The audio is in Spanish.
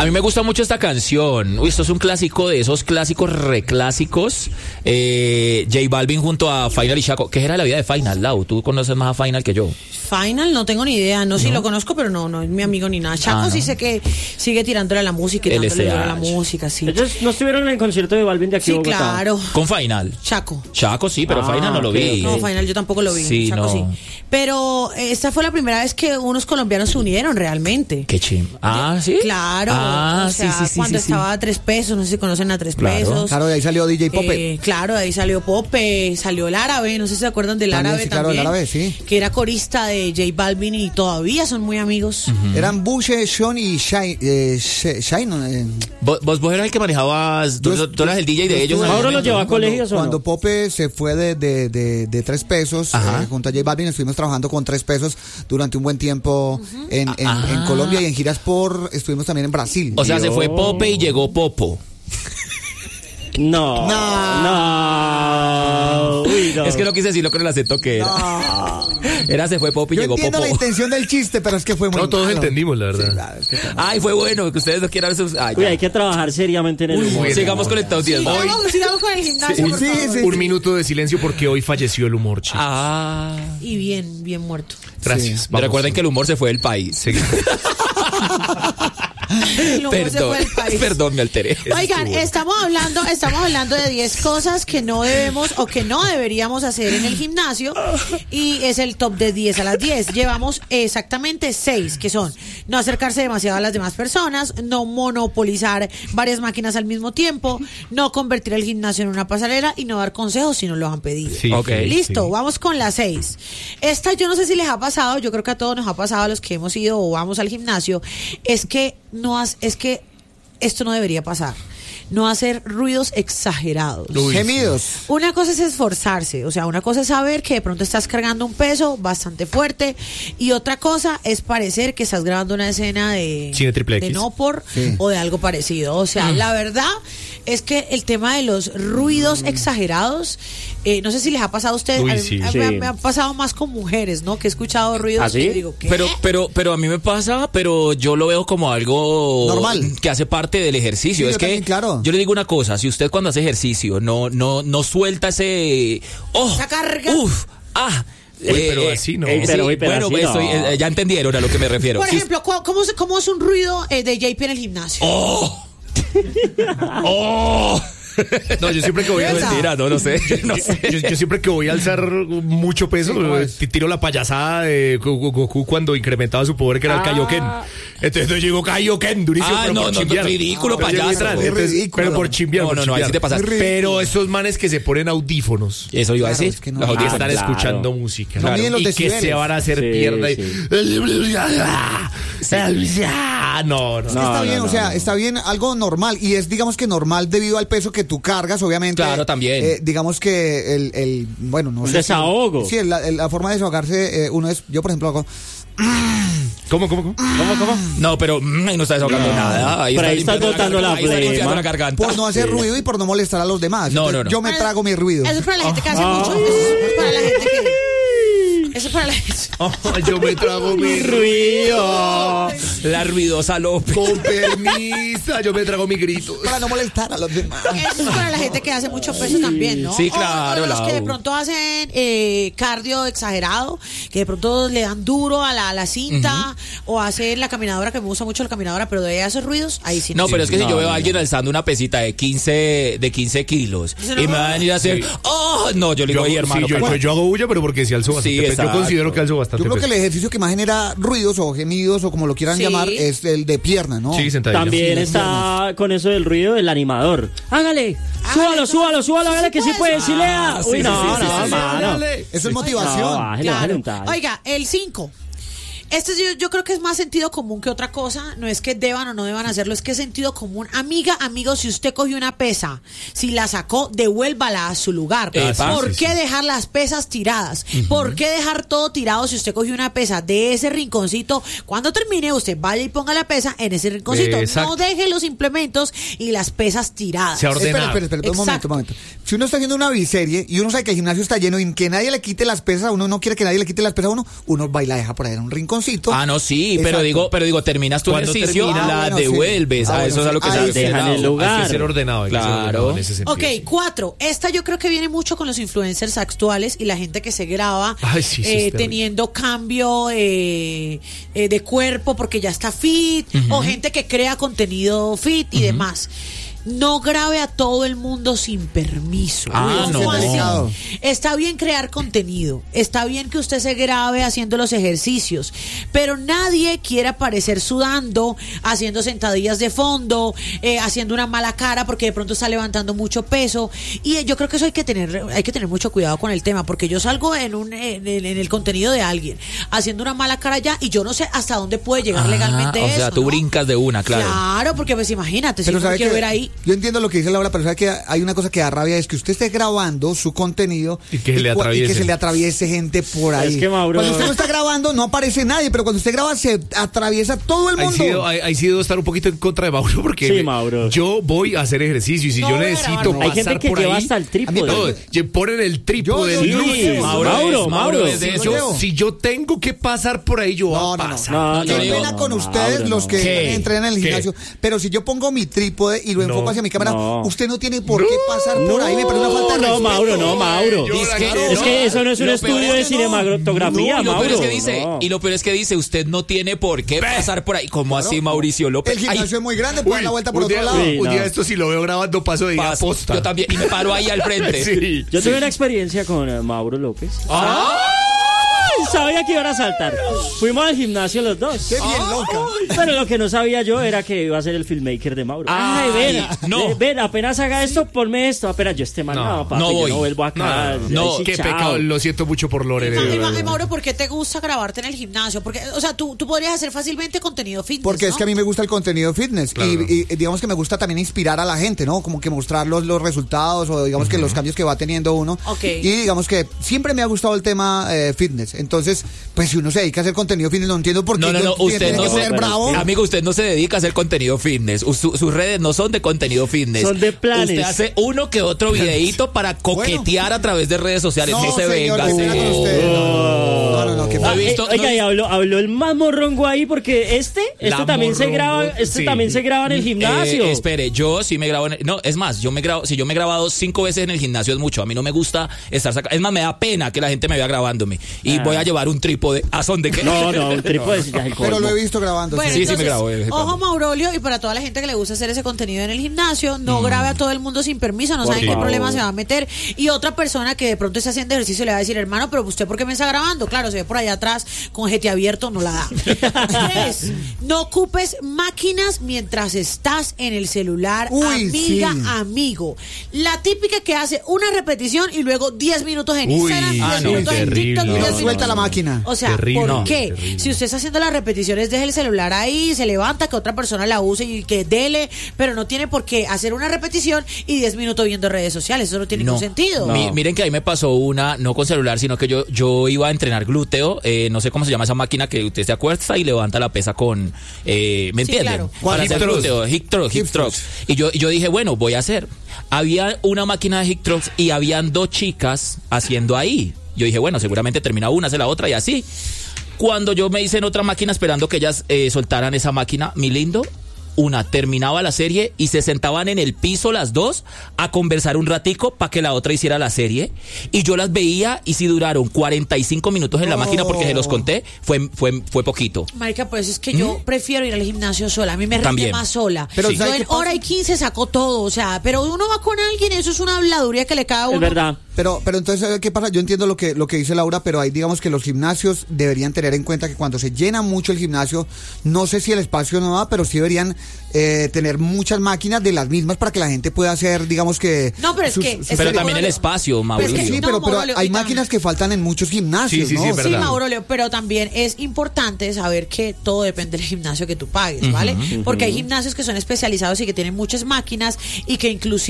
A mí me gusta mucho esta canción. Uy, esto es un clásico de esos clásicos reclásicos. J Balvin junto a Final y Chaco. ¿Qué era la vida de Final, Lau? Tú conoces más a Final que yo. Final, no tengo ni idea. No, sí lo conozco, pero no es mi amigo ni nada. Chaco sí sé que sigue tirándole a la música y dándole a la música, sí. Ellos no estuvieron en el concierto de Balvin de aquí Sí, Bogotá. claro. Con Final. Chaco Sí, pero Final no lo vi. No, Final yo tampoco lo vi. Sí, Chaco no. sí. Pero esta fue la primera vez que unos colombianos se unieron realmente. Qué chim. ¿Sí? Claro. Ah, o sea, sí. cuando estaba a 3 pesos, no sé si conocen a 3 pesos. Claro, de ahí salió DJ Pope. Claro, de ahí salió Pope, salió el árabe, no sé si se acuerdan del También, árabe sí, claro, también. el árabe, sí. Que era corista de J Balvin y todavía son muy amigos. Eran Bushe, Sean y Shine. Vos eras el que manejabas. Tú eras el DJ de ellos. en el Mauro los momento. llevó a colegios, ¿o no? Cuando Pope se fue de 3 pesos, junto a J Balvin, estuvimos trabajando con 3 pesos durante un buen tiempo en Colombia y en giras estuvimos también en Brasil. O sea, se fue Pope y llegó Popo. No. Uy, no. Es que no quise decirlo con el acento que era. Se fue Pope y Yo llegó entiendo Popo. la intención del chiste, pero es que fue muy No, todos malo. entendimos, la verdad. Sí, claro, es que Ay, fue bueno que ustedes no quieran eso. Ay, Uy, ya. hay que trabajar seriamente en el humor. Sigamos conectados 10. Sigamos con el gimnasio, por favor. Un minuto de silencio porque hoy falleció el humor, chicos. Y bien muerto. Gracias. Vamos. Recuerden que el humor se fue del país. Seguimos. El humor se fue del país. Perdón, me alteré. Oigan, estamos hablando de 10 cosas que no debemos o que no deberíamos hacer en el gimnasio y es el top de 10 a las 10. Llevamos exactamente 6, que son no acercarse demasiado a las demás personas, no monopolizar varias máquinas al mismo tiempo, no convertir el gimnasio en una pasarela y no dar consejos si no lo han pedido. Sí, Ok. Listo, sí. vamos con la 6. Esta yo no sé si les ha pasado, yo creo que a todos nos ha pasado a los que hemos ido o vamos al gimnasio, es que esto no debería pasar. No hacer ruidos exagerados. Uy, Gemidos. Una cosa es esforzarse, o sea, una cosa es saber que de pronto estás cargando un peso bastante fuerte y otra cosa es parecer que estás grabando una escena de Cine triple X. de no por Sí. o de algo parecido. O sea, la verdad es que el tema de los ruidos exagerados, no sé si les ha pasado a ustedes, Uy, a mí- sí. a- Sí. me ha pasado más con mujeres, ¿no? Que he escuchado ruidos ¿Ah, sí? que digo, ¿qué? Pero a mí me pasa, pero yo lo veo como algo Normal. que hace parte del ejercicio. Sí, es yo que también, claro. yo le digo una cosa, si usted cuando hace ejercicio no suelta ese Esa carga. Pero así no. pero bueno, así no. ya entendieron a lo que me refiero. Por Si ejemplo, ¿cómo es un ruido de JP en el gimnasio? No, yo siempre que voy a ¿Verdad? mentira, no sé. No sé. Yo siempre que voy a alzar mucho peso, tiro la payasada de Goku cuando incrementaba su poder, que era el Kaioken. Entonces yo digo Kaioken, durísimo, pero no, por no, chimbear. ridículo, Pero yo payaso. detrás, Muy entonces, ridículo. pero por chimbear, por No, ahí chimbear. sí te pasaste. Pero esos manes que se ponen audífonos. Eso iba a Claro, decir. es que no. Los Y audífonos. están claro. escuchando música. No miden los y que decibeles. se van a hacer Sí, pierna y... sí. No. Es que está bien, o sea, está bien, algo normal. Y es, digamos que normal debido al peso que tú cargas, obviamente. Claro, también. Digamos que bueno, no Un sé. desahogo. Sí, la forma de desahogarse, uno es, yo por ejemplo hago. ¿Cómo? No, pero ahí no está desahogando nada. Pero ahí está limpiando botando la ahí está limpiando flema. la garganta. Por no hacer ruido y por no molestar a los demás. No, Entonces, no. Yo me trago mi ruido. Eso es para la gente que hace mucho. Eso es para la gente que. Eso es para la gente. Yo me trago mi Ruido. La ruidosa López. Con permiso, yo me trago mi grito. Para no molestar a los demás. Eso es para la gente que hace mucho peso también, ¿no? Sí, claro, O los que de Lau. pronto hacen cardio exagerado, que de pronto le dan duro a la cinta, o hacen la caminadora, que me gusta mucho la caminadora, pero de esos ruidos, ahí sí. No, pero es que si No, yo veo a no. alguien alzando una pesita de 15 kilos Eso y no- me van a venir a hacer, no, yo le digo, Yo, "Oye, hermano, sí, calma". yo hago bulla, pero porque si alzo bastante Sí, peso. Yo exacto. considero que alzo bastante Yo creo que peso. el ejercicio que más genera ruidos o gemidos o como lo quieran Sí. llamar es el de pierna, ¿no? Sí, sentadilla. También Sí, está con eso del ruido el animador. Hágale, súbalo, hágale que sí puede, sí lea. Uy, no, mano. Eso es motivación. No, bájale un tal. Oiga, el 5. Yo creo que es más sentido común que otra cosa. No es que deban o no deban hacerlo, es que es sentido común. Amigo, si usted cogió una pesa, si la sacó, devuélvala a su lugar. Epa. ¿Por Sí, qué dejar las pesas tiradas? ¿Por qué dejar todo tirado si usted cogió una pesa de ese rinconcito? Cuando termine, usted vaya y ponga la pesa en ese rinconcito. Exacto. No deje los implementos y las pesas tiradas. Se ordena. Espera, un Exacto. momento. Si uno está haciendo una biserie y uno sabe que el gimnasio está lleno y que nadie le quite las pesas a uno, no quiere que nadie le quite las pesas a uno va y la deja por ahí en un rinconcito. maratoncito. Ah, no, sí, Exacto. pero digo, terminas tu Cuando ejercicio, termina, la bueno, sí. devuelves. Ah, Eso bueno, es a lo que sí. se Ahí refiere. dejan el lugar. Hay que ser ordenado. Hay que ser Claro. ordenado en ese sentido. Ok, 4. Esta yo creo que viene mucho con los influencers actuales y la gente que se graba Ay, sí, eso es terrible. teniendo cambio de cuerpo porque ya está fit, o gente que crea contenido fit y demás. No grabe a todo el mundo sin permiso. Ah, ¿Cómo no. así? Delicado. Está bien crear contenido, está bien que usted se grabe haciendo los ejercicios, pero nadie quiere aparecer sudando, haciendo sentadillas de fondo, haciendo una mala cara porque de pronto está levantando mucho peso. Y yo creo que eso hay que tener mucho cuidado con el tema, porque yo salgo en el contenido de alguien haciendo una mala cara ya y yo no sé hasta dónde puede llegar legalmente o eso. sea, tú ¿no? brincas de una, claro. Claro, porque pues imagínate, si Pero yo no sabe quiero que ver ahí. yo entiendo lo que dice Laura, pero sabe que hay una cosa que da rabia, es que usted esté grabando su contenido Y que se le atraviese gente por ahí. Es que, Mauro, cuando usted no está grabando no aparece nadie, pero cuando usted graba se atraviesa todo el mundo. Hay sido estar un poquito en contra de Mauro porque Sí, Mauro. yo voy a hacer ejercicio y si No yo voy a necesito grabar, no. pasar hay gente que por lleva ahí, hasta el A mí trípode. no, ponen el trípode, Yo- el yo- luz. Sí, Mauro. es de Si eso. si yo tengo que pasar por ahí, yo voy No, a no, no. pasar. No, Qué yo digo- pena con ustedes Mauro, los que ¿Qué? entrenan en el ¿Qué? gimnasio, pero si yo pongo mi trípode y lo enfoco No. hacia mi cámara, No. usted no tiene por qué pasar por ahí, me parece una falta de No, respeto. Mauro, no, Mauro. Yo la quiero. Es que eso no es un Lo estudio peor de es que no. cinematografía, Y lo Mauro. peor es que dice, No. y lo peor es que dice, usted no tiene por qué pasar por ahí. ¿Cómo así, Mauricio López? El gimnasio Ay, es muy grande, puede dar la vuelta por un otro día, lado. Sí, un no. día esto si lo veo grabando paso de día paso. posta. Yo también, y me paro ahí al frente. Sí. Yo tuve una experiencia con Mauro López. Sabía que iban a saltar. Fuimos al gimnasio los dos. Qué bien loca. Pero lo que no sabía yo era que iba a ser el filmmaker de Mauro. Ay, ven, no. ven, apenas haga esto, ponme esto. Apenas yo papi, no yo voy. no vuelvo acá. No, Ahí sí, Qué chao. pecado, lo siento mucho por Lore. Mauro, ¿por qué te gusta grabarte en el gimnasio? Porque, o sea, tú podrías hacer fácilmente contenido fitness, Porque es ¿no? que a mí me gusta el contenido fitness Claro. y digamos que me gusta también inspirar a la gente, ¿no? Como que mostrar los resultados o digamos que los cambios que va teniendo uno. Ok. Y digamos que siempre me ha gustado el tema fitness. Entonces, pues si uno se dedica a hacer contenido fitness, no entiendo por qué. No, usted tiene no que se... ser bravo. Amigo, usted no se dedica a hacer contenido fitness. Sus redes no son de contenido fitness. Son de planes. Usted hace uno que otro videíto para coquetear a través de redes sociales. No, se señor, venga. qué pena con usted. No, qué No he feo. visto- Oiga, no- y habló el más morrongo ahí porque este La también se graba, morrongo, sí. también se graba en el gimnasio. Espere, yo sí me grabo no, es más, si yo me he grabado 5 veces en el gimnasio es mucho. A mí no me gusta estar sacando. Es más, me da pena que la gente me vea grabándome. Y voy a llevar un trípode. ¿A son de qué? No, un trípode ya es el Pero colmo. lo he visto grabando. Bueno, Sí, sí me entonces, grabo de vez en ojo, cuando. Maurolio, y para toda la gente que le gusta hacer ese contenido en el gimnasio, no grabe a todo el mundo sin permiso, no saben qué favor. problema se va a meter. Y otra persona que de pronto está haciendo ejercicio le va a decir, hermano, pero usted ¿por qué me está grabando? Claro, se ve por allá atrás con GT abierto, no la da. 3, no ocupes máquinas mientras estás en el celular, Uy, amiga, sí. amigo. La típica que hace una repetición y luego 10 minutos en Uy, Instagram, 10 no, minutos en terrible. TikTok, No, 10 no, minutos. Suelta la máquina. O sea, Terrible, ¿por qué? terrible. Si usted está haciendo las repeticiones, deje el celular ahí, se levanta, que otra persona la use y que dele, pero no tiene por qué hacer una repetición y 10 minutos viendo redes sociales. Eso no tiene ningún sentido. No. Miren que ahí me pasó una, no con celular, sino que yo iba a entrenar glúteo, no sé cómo se llama esa máquina que usted se acuesta y levanta la pesa con, ¿me entienden? claro. Para Hip hacer thrust. glúteo, hip thrust. Y yo dije, bueno, voy a hacer. Había una máquina de hip thrust y habían 2 chicas haciendo ahí. Yo dije, bueno, seguramente termina una, hace la otra y así. Cuando yo me hice en otra máquina esperando que ellas soltaran esa máquina, mi lindo, una terminaba la serie y se sentaban en el piso las 2 a conversar un ratico para que la otra hiciera la serie. Y yo las veía y si duraron 45 minutos en la máquina porque se los conté, fue poquito. Marica, pues es que yo prefiero ir al gimnasio sola. A mí me rinde También. más sola. Pero yo ¿sabe en qué pasa? hora y 15 saco todo. O sea, pero uno va con alguien, eso es una habladuría que le cae a uno. Es verdad. Pero entonces, ¿sabe qué pasa? Yo entiendo lo que dice Laura, pero ahí digamos que los gimnasios deberían tener en cuenta que cuando se llena mucho el gimnasio, no sé si el espacio no da, pero sí deberían tener muchas máquinas de las mismas para que la gente pueda hacer, digamos que... No, pero es que- es Pero que- también el espacio, Mauricio. Pero es que- Sí, no, pero Maurolio, hay y máquinas que faltan en muchos gimnasios, Sí, sí, ¿no? sí, es Sí, verdad. Maurolio, pero también es importante saber que todo depende del gimnasio que tú pagues, ¿vale? Porque hay gimnasios que son especializados y que tienen muchas máquinas y que inclusive